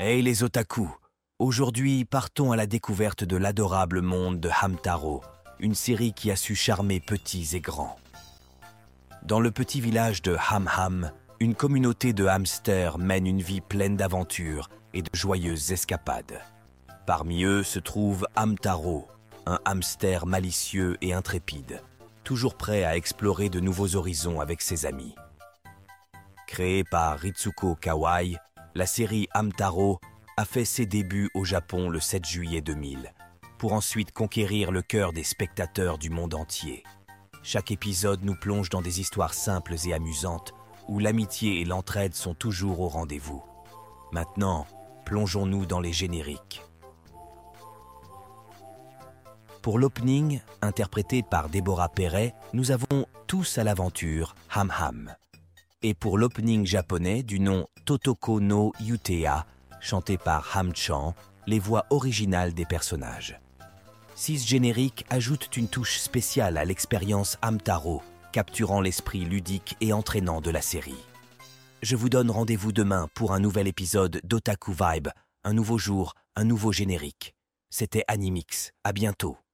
Hey les otaku! Aujourd'hui, partons à la découverte de l'adorable monde de Hamtaro, une série qui a su charmer petits et grands. Dans le petit village de Ham, une communauté de hamsters mène une vie pleine d'aventures et de joyeuses escapades. Parmi eux se trouve Hamtaro, un hamster malicieux et intrépide, toujours prêt à explorer de nouveaux horizons avec ses amis. Créée par Ritsuko Kawai, la série Hamtaro a fait ses débuts au Japon le 7 juillet 2000, pour ensuite conquérir le cœur des spectateurs du monde entier. Chaque épisode nous plonge dans des histoires simples et amusantes, où l'amitié et l'entraide sont toujours au rendez-vous. Maintenant, plongeons-nous dans les génériques. Pour l'opening, interprété par Déborah Perret, nous avons Tous à l'aventure, Ham. Et pour l'opening japonais du nom Totoko no Yuteya, chanté par Ham-chan, les voix originales des personnages. 6 génériques ajoutent une touche spéciale à l'expérience Hamtaro, capturant l'esprit ludique et entraînant de la série. Je vous donne rendez-vous demain pour un nouvel épisode d'Otaku Vibe, un nouveau jour, un nouveau générique. C'était Animix, à bientôt.